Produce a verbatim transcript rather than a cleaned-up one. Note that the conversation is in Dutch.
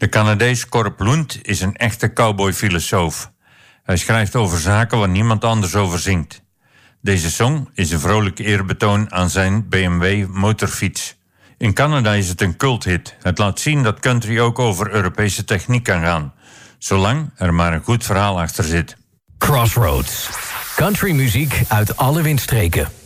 De Canadees Corp Lund is een echte cowboy-filosoof. Hij schrijft over zaken waar niemand anders over zingt. Deze song is een vrolijk eerbetoon aan zijn B M W motorfiets. In Canada is het een culthit. Het laat zien dat country ook over Europese techniek kan gaan, zolang er maar een goed verhaal achter zit. Crossroads. Countrymuziek uit alle windstreken.